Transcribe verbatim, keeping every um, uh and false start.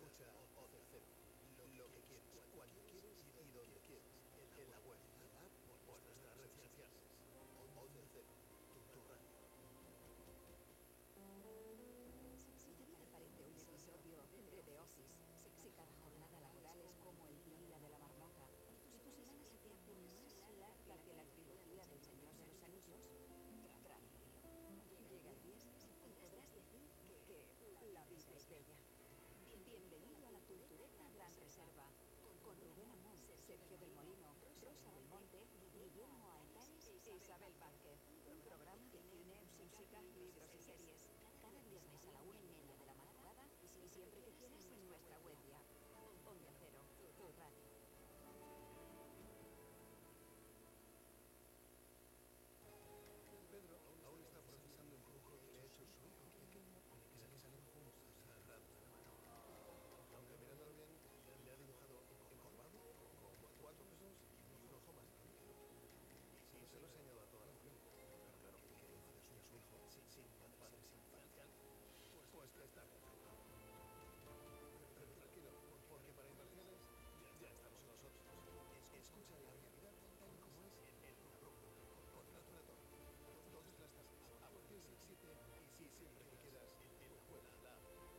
Si tu vida parece un episodio de The Office, si cada jornada laboral es como el día de la marmota y tu semana se te hace más larga que la trilogía del Señor de los Anillos, tranquilo. Llega el viernes y podrás decir que la vida es bella. Bienvenido a la Cultureta Gran Reserva, con Rubén Amón, Sergio del Molino, Rosa Belmonte, Guillermo Alcares e Isabel Vázquez. Un programa de cine, música, libros y series. Cada viernes a la una y media de la madrugada y siempre que